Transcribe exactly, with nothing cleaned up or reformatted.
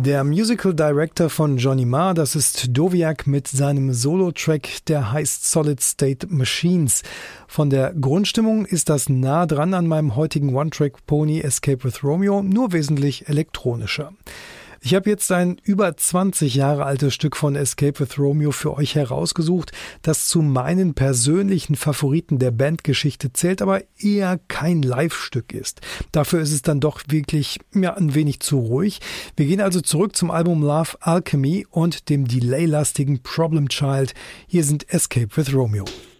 Der Musical Director von Johnny Marr, das ist Doviak mit seinem Solo-Track, der heißt Solid State Machines. Von der Grundstimmung ist das nah dran an meinem heutigen One-Track-Pony Escape with Romeo, nur wesentlich elektronischer. Ich habe jetzt ein über zwanzig Jahre altes Stück von Escape with Romeo für euch herausgesucht, das zu meinen persönlichen Favoriten der Bandgeschichte zählt, aber eher kein Live-Stück ist. Dafür ist es dann doch wirklich ja, ein wenig zu ruhig. Wir gehen also zurück zum Album Love Alchemy und dem delay-lastigen Problem Child. Hier sind Escape with Romeo.